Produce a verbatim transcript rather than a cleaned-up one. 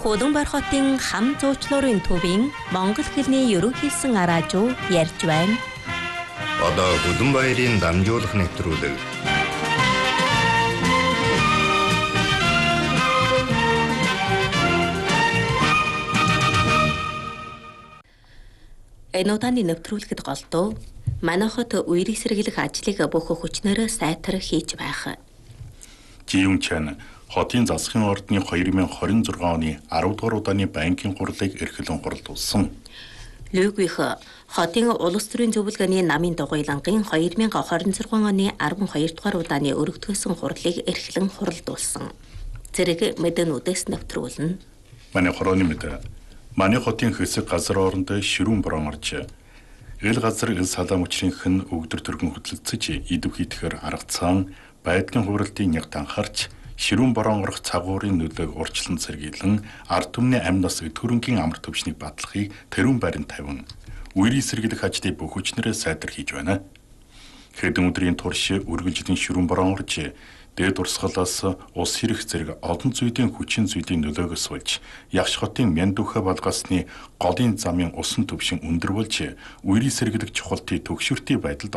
Улаанбаатар хотын хам зуучлуурын төвийн монгол хэлний ерөнхийсэн араажуу ярьж байна. Одоо Улаанбаатарын дамжуулах нэвтрүүлэг. Энэ удааны нэвтрүүлэхэд голдуу манай хот үерийн сэргийлэх ажлыг бүх хүчнээрээ сайтар хийж байх. Жиюн Чан хотын засгийн ордны хоёр мың хорин зургаан оны арав дугаар удааны банкын хурлыг эрхлэн хурлуулсан. Лүгвих хотын улс төрийн зөвлөгөөний намын дугуйлангийн хоёр мың хорин зургаан оны арван хоёр дугаар удааны өргөдгөөсөн хурлыг эрхлэн хурлуулсан. Зэрэг мэдэнүүдээс нэвтрүүлнэ. Манай хорооны мэдээ. Манай хотын хэсэг газар орондоо ширүүн борон орж эл газар эл салаам учрынх нь өгдөр төргөн хөдөлгөцөж идэв хийтгэхэр аргацсан байдлын хуралдын яг танхарч ширүүн борон орох цагуурын нөлөөг урьдчилан сэргийлэн ард түмний амнаас өтгөрөнгийн амар төвшнийг батлахыг тэрүүн барин тавин үерийн сэргийлэх ажлыг бүх хүчнээрээ сайдар хийж байна. Хэдэн өдрийн турш үргэлжлэн ширүүн борон орж дээд урсгалаас ус хэрэг зэрэг олон зүйдийн хүчин зүйлийн нөлөөгөөс болж Ягш хотын Мяндүхэ балгасны голын замын усан төвшин өндөр болж үерийн сэргийлэх чухалтын төгшөртийн байдалд